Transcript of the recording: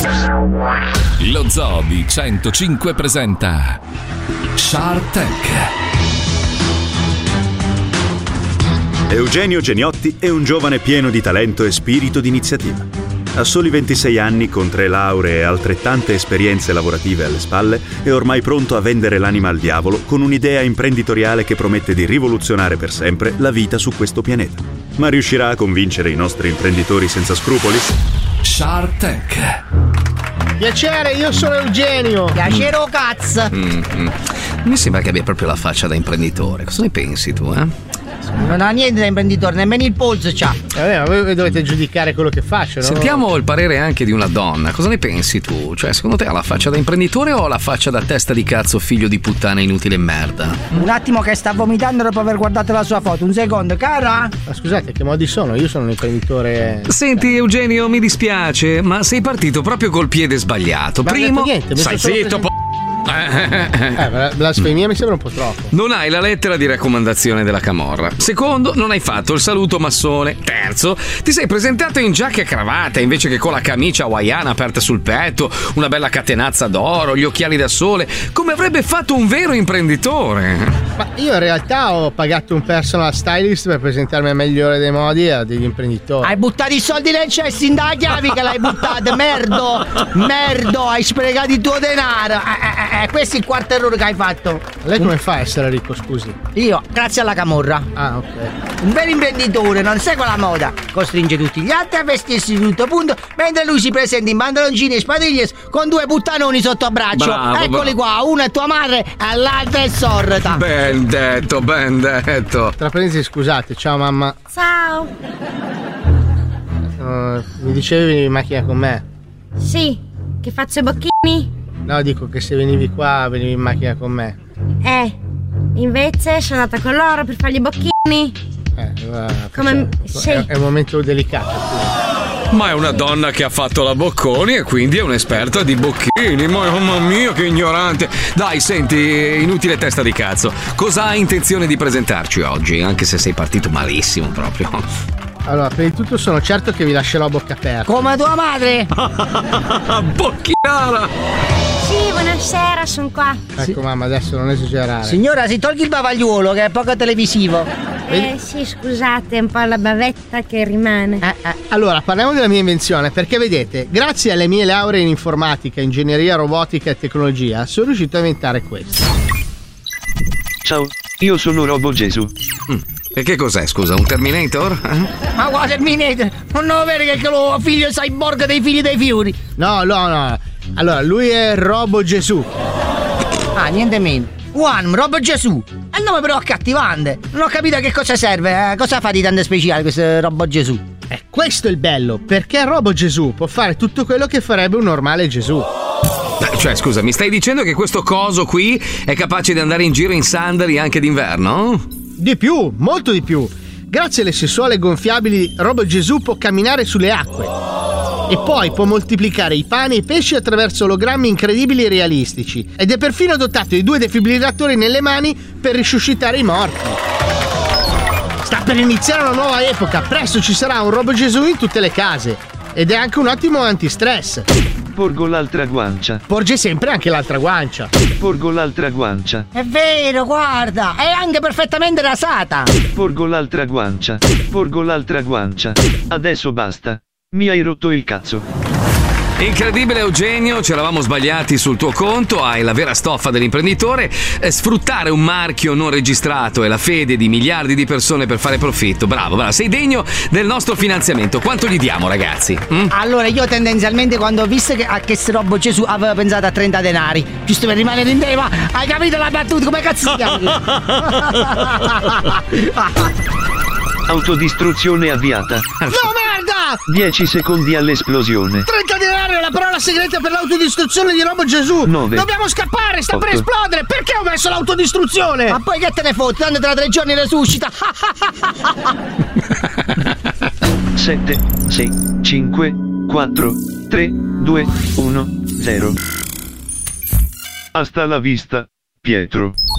Lo Zoo di 105 presenta Shark Tank. Eugenio Geniotti è un giovane pieno di talento e spirito di iniziativa. A soli 26 anni, con 3 lauree e altrettante esperienze lavorative alle spalle, è ormai pronto a vendere l'anima al diavolo con un'idea imprenditoriale che promette di rivoluzionare per sempre la vita su questo pianeta. Ma riuscirà a convincere i nostri imprenditori senza scrupoli? Shark Tank. Piacere, io sono Eugenio. Piacere o cazzo. Mi sembra che abbia proprio la faccia da imprenditore. Cosa ne pensi tu, Non ha niente da imprenditore, nemmeno il polso c'ha. Ma voi dovete giudicare quello che faccio, no? Sentiamo il parere anche di una donna. Cosa ne pensi tu? Cioè, secondo te ha la faccia da imprenditore o ha la faccia da testa di cazzo, figlio di puttana inutile merda? Un attimo che sta vomitando dopo aver guardato la sua foto. Un secondo, cara. Ma scusate, che modi sono? Io sono un imprenditore. Senti, Eugenio, mi dispiace, ma sei partito proprio col piede sbagliato. Ma Primo, niente, stai zitto, blasfemia mi sembra un po' troppo. Non hai la lettera di raccomandazione della camorra. Secondo, non hai fatto il saluto massone. Terzo, ti sei presentato in giacca e cravatta invece che con la camicia hawaiana aperta sul petto, una bella catenazza d'oro, gli occhiali da sole, come avrebbe fatto un vero imprenditore. Ma io in realtà ho pagato un personal stylist per presentarmi al migliore dei modi a degli imprenditori. Hai buttato i soldi nel cesso in da chiavi che l'hai buttato. Merdo, hai sprecato il tuo denaro. Questo è il quarto errore che hai fatto. Lei come fa a essere ricco, scusi? Io, grazie alla camorra. Ah, ok. Un vero imprenditore non segue la moda, costringe tutti gli altri a vestirsi di tutto punto, mentre lui si presenta in pantaloncini e spadiglies con 2 puttanoni sotto braccio. Bravo, Eccoli qua, una è tua madre e l'altra è sorda. Ben detto. Tra parentesi, scusate, ciao mamma. Ciao. Mi dicevi venivi in macchina con me? Sì, che faccio i bocchini? No, dico che se venivi qua venivi in macchina con me. Invece sono andata con loro per fargli i bocchini. Come sì. È un momento delicato. Ma è una donna che ha fatto la Bocconi e quindi è un'esperta di bocchini. Ma mamma mia, che ignorante. Dai, senti, inutile testa di cazzo. Cosa hai intenzione di presentarci oggi? Anche se sei partito malissimo proprio. Allora, prima di tutto sono certo che vi lascerò a bocca aperta. Come tua madre? Bocchinara! Sì, buonasera, sono qua. Ecco mamma, adesso non esagerare. Signora, si tolghi il bavagliuolo che è poco televisivo. Sì, scusate, è un po' la bavetta che rimane. Allora, parliamo della mia invenzione, perché vedete, grazie alle mie lauree in informatica, ingegneria, robotica e tecnologia, sono riuscito a inventare questo. Ciao, io sono Robo Gesù. E che cos'è, scusa, un Terminator? Ma guarda Terminator, non devo vedere che lo figlio cyborg dei figli dei fiori. No. Allora, lui è Robo Gesù. Niente meno. Robo Gesù. È il nome però accattivante. Non ho capito a che cosa serve. Cosa fa di tanto speciale questo Robo Gesù? Questo è il bello, perché Robo Gesù può fare tutto quello che farebbe un normale Gesù. Cioè, scusa, mi stai dicendo che questo coso qui è capace di andare in giro in sandali anche d'inverno? Di più, molto di più. Grazie alle sessuali gonfiabili, Robo Gesù può camminare sulle acque. E poi può moltiplicare i pani e i pesci attraverso ologrammi incredibili e realistici. Ed è perfino dotato di 2 defibrillatori nelle mani per risuscitare i morti. Sta per iniziare una nuova epoca. Presto ci sarà un Robo Gesù in tutte le case. Ed è anche un ottimo antistress. Porgo l'altra guancia. Porge sempre anche l'altra guancia. Porgo l'altra guancia. È vero, guarda, è anche perfettamente rasata. Porgo l'altra guancia. Porgo l'altra guancia. Adesso basta. Mi hai rotto il cazzo. Incredibile Eugenio, ci eravamo sbagliati sul tuo conto, hai la vera stoffa dell'imprenditore. Sfruttare un marchio non registrato e la fede di miliardi di persone per fare profitto. Bravo, sei degno del nostro finanziamento. Quanto gli diamo, ragazzi? Allora, io tendenzialmente quando ho visto che questo Robo Gesù aveva pensato a 30 denari, giusto per rimanere in tema, hai capito la battuta? Come cazzo si chiama? Autodistruzione avviata. No, merda! 10 secondi all'esplosione. 30 denari è la parola segreta per l'autodistruzione di Robo Gesù. 9. Dobbiamo scappare, sta 8. per esplodere. Perché ho messo l'autodistruzione? Ma poi che te ne fotti? Tanto tra 3 giorni resuscita. 7, 6, 5, 4, 3, 2, 1, 0. Hasta la vista, Pietro.